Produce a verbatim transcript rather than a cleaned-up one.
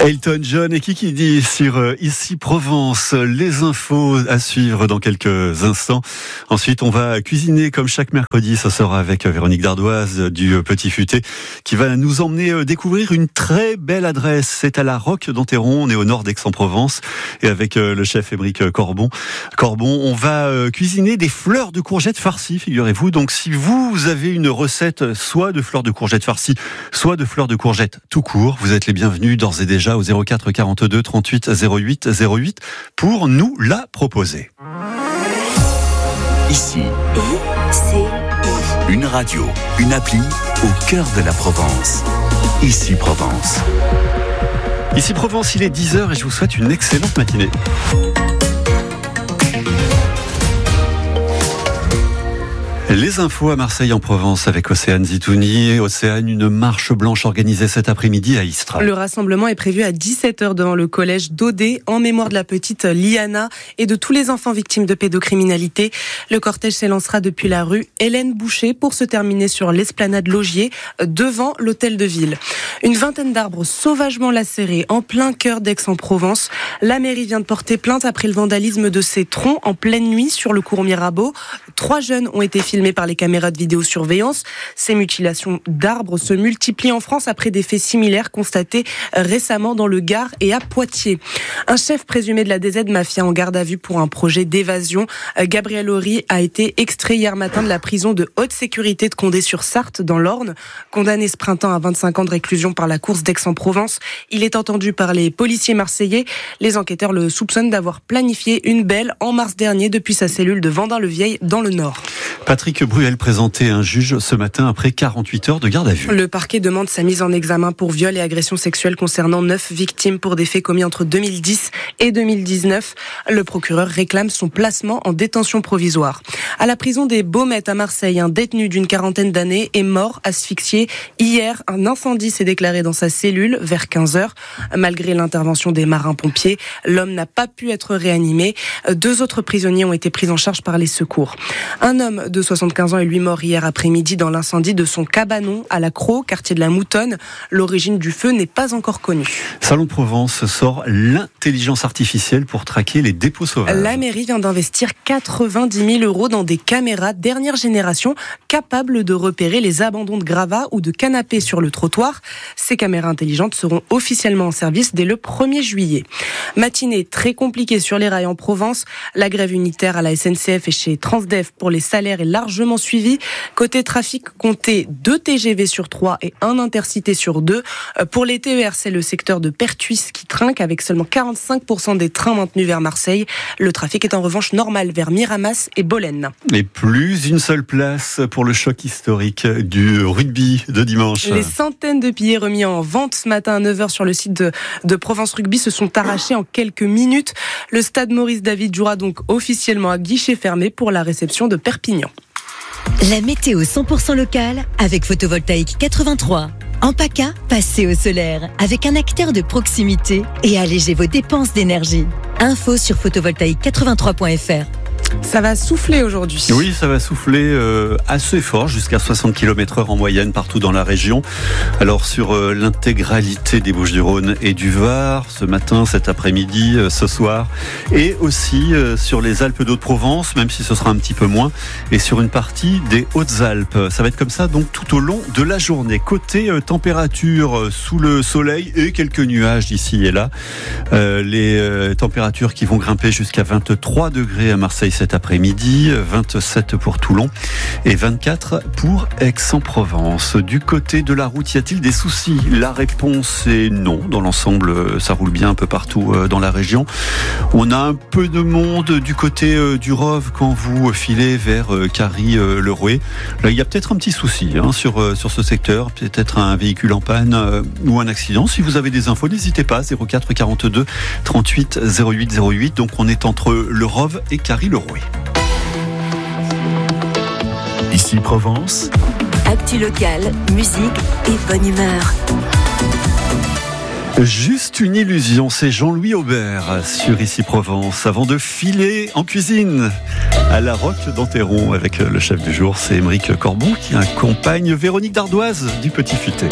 Elton John et Kiki Dee sur euh, Ici Provence. Les infos à suivre dans quelques instants. Ensuite, on va cuisiner comme chaque mercredi. Ça sera avec Véronique Dardoise du Petit Futé qui va nous emmener découvrir une très belle adresse. C'est à la Roque d'Enterron. On est au nord d'Aix-en-Provence et avec euh, le chef Émeric Corbon. Corbon, on va euh, cuisiner des fleurs de courgettes farcies, figurez-vous. Donc, si vous avez une recette soit de fleurs de courgettes farcies, soit de fleurs de courgettes tout court, vous êtes les bienvenus d'ores et déjà au zéro quatre quarante-deux trente-huit zéro huit zéro huit pour nous la proposer. Ici, une radio, une appli au cœur de la Provence. Ici Provence. Ici Provence, il est dix heures et je vous souhaite une excellente matinée. Les infos à Marseille en Provence avec Océane Zitouni. Océane, une marche blanche organisée cet après-midi à Istres. Le rassemblement est prévu à dix-sept heures devant le collège d'Audet en mémoire de la petite Liana et de tous les enfants victimes de pédocriminalité. Le cortège s'élancera depuis la rue Hélène Boucher pour se terminer sur l'esplanade Logier devant l'hôtel de ville. Une vingtaine d'arbres sauvagement lacérés en plein cœur d'Aix-en-Provence. La mairie vient de porter plainte après le vandalisme de ces troncs en pleine nuit sur le cours Mirabeau. Trois jeunes ont été filmés par les caméras de vidéosurveillance. Ces mutilations d'arbres se multiplient en France après des faits similaires constatés récemment dans le Gard et à Poitiers. Un chef présumé de la D Z Mafia en garde à vue pour un projet d'évasion. Gabriel Horry a été extrait hier matin de la prison de haute sécurité de Condé-sur-Sarthe dans l'Orne. Condamné ce printemps à vingt-cinq ans de réclusion par la course d'Aix-en-Provence, il est entendu par les policiers marseillais. Les enquêteurs le soupçonnent d'avoir planifié une belle en mars dernier depuis sa cellule de Vendin-le-Vieil dans le Nord. Patrick Bruel présentait un juge ce matin après quarante-huit heures de garde à vue. Le parquet demande sa mise en examen pour viol et agression sexuelle concernant neuf victimes pour des faits commis entre deux mille dix et deux mille dix-neuf. Le procureur réclame son placement en détention provisoire. À la prison des Baumettes à Marseille, un détenu d'une quarantaine d'années est mort asphyxié. Hier, un incendie s'est déclaré dans sa cellule vers quinze heures. Malgré l'intervention des marins-pompiers, l'homme n'a pas pu être réanimé. Deux autres prisonniers ont été pris en charge par les secours. Un homme de soixante-quinze ans est lui mort hier après-midi dans l'incendie de son cabanon à la Crau, quartier de la Moutonne. L'origine du feu n'est pas encore connue. Salon de Provence sort l'intelligence artificielle pour traquer les dépôts sauvages. La mairie vient d'investir quatre-vingt-dix mille euros dans des caméras dernière génération capables de repérer les abandons de gravats ou de canapés sur le trottoir. Ces caméras intelligentes seront officiellement en service dès le premier juillet. Matinée très compliquée sur les rails en Provence. La grève unitaire à la S N C F et chez Transdev pour les salaires est largement suivie. Côté trafic, comptez deux T G V sur trois et un intercité sur deux. Pour les T E R, c'est le secteur de Pertuis qui trinque avec seulement quarante-cinq pour cent des trains maintenus vers Marseille. Le trafic est en revanche normal vers Miramas et Bolène. Et plus une seule place pour le choc historique du rugby de dimanche. Les centaines de billets remis en vente ce matin à neuf heures sur le site de, de Provence Rugby se sont arrachés en quelques minutes. Le stade Maurice David jouera donc officiellement à guichet fermé pour la réception de Perpignan. La météo cent pour cent locale avec Photovoltaïque quatre-vingt-trois. En PACA, passez au solaire avec un acteur de proximité et allégez vos dépenses d'énergie. Info sur photovoltaïque quatre-vingt-trois point f r. Ça va souffler aujourd'hui. Oui, ça va souffler euh, assez fort, jusqu'à soixante kilomètres heure en moyenne partout dans la région. Alors sur euh, l'intégralité des Bouches-du-Rhône et du Var, ce matin, cet après-midi, euh, ce soir, et aussi euh, sur les Alpes d'Haute-Provence, même si ce sera un petit peu moins, et sur une partie des Hautes-Alpes. Ça va être comme ça donc tout au long de la journée. Côté euh, température euh, sous le soleil et quelques nuages ici et là, euh, les euh, températures qui vont grimper jusqu'à vingt-trois degrés à Marseille cet après-midi, vingt-sept pour Toulon et vingt-quatre pour Aix-en-Provence. Du côté de la route, y a-t-il des soucis ? La réponse est non. Dans l'ensemble, ça roule bien un peu partout dans la région. On a un peu de monde du côté du Rove quand vous filez vers Carry-le-Rouet. Là, il y a peut-être un petit souci hein, sur, sur ce secteur, peut-être un véhicule en panne euh, ou un accident. Si vous avez des infos, n'hésitez pas, zéro quatre quarante-deux trente-huit zéro huit zéro huit. Donc on est entre le Rove et Carry-le-Rouet. Ici Provence. Actu locale, musique et bonne humeur. Juste une illusion, c'est Jean-Louis Aubert sur Ici Provence. Avant de filer en cuisine à la Roque d'Enterron avec le chef du jour, c'est Émeric Corbon qui accompagne Véronique Dardoise du Petit Futé.